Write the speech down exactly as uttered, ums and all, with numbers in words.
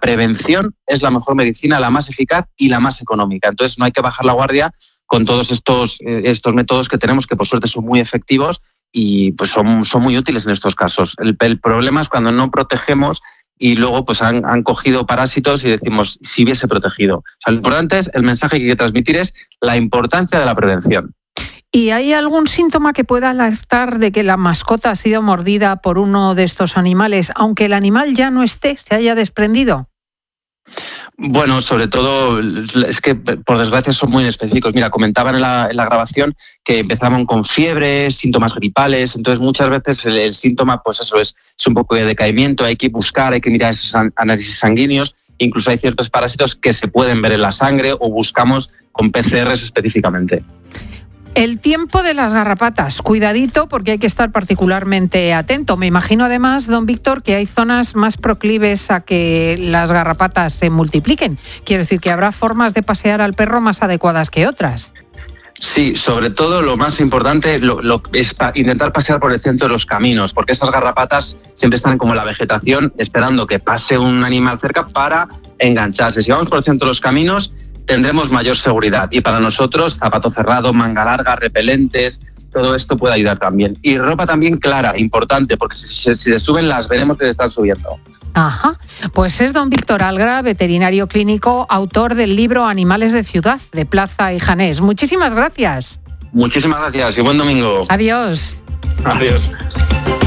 prevención es la mejor medicina, la más eficaz y la más económica. Entonces no hay que bajar la guardia con todos estos, eh, estos métodos que tenemos, que por suerte son muy efectivos y pues son, son muy útiles en estos casos. El, el problema es cuando no protegemos y luego pues han, han cogido parásitos y decimos, si hubiese protegido. O sea, lo importante es, el mensaje que hay que transmitir es la importancia de la prevención. ¿Y hay algún síntoma que pueda alertar de que la mascota ha sido mordida por uno de estos animales, aunque el animal ya no esté, se haya desprendido? Bueno, sobre todo, es que por desgracia son muy específicos. Mira, comentaban en la, en la grabación que empezaban con fiebre, síntomas gripales, entonces muchas veces el, el síntoma, pues eso es, es un poco de decaimiento, hay que buscar, hay que mirar esos análisis sanguíneos, incluso hay ciertos parásitos que se pueden ver en la sangre o buscamos con P C Rs específicamente. El tiempo de las garrapatas, cuidadito porque hay que estar particularmente atento. Me imagino además, don Víctor, que hay zonas más proclives a que las garrapatas se multipliquen. Quiero decir que habrá formas de pasear al perro más adecuadas que otras. Sí, sobre todo lo más importante lo, lo, es pa, intentar pasear por el centro de los caminos, porque esas garrapatas siempre están como en la vegetación esperando que pase un animal cerca para engancharse. Si vamos por el centro de los caminos, tendremos mayor seguridad y para nosotros zapato cerrado, manga larga, repelentes, todo esto puede ayudar también. Y ropa también clara, importante, porque si, si se suben las veremos que se están subiendo. Ajá, pues es don Víctor Algra, veterinario clínico, autor del libro Animales de Ciudad, de Plaza y Janés. Muchísimas gracias. Muchísimas gracias y buen domingo. Adiós. Adiós.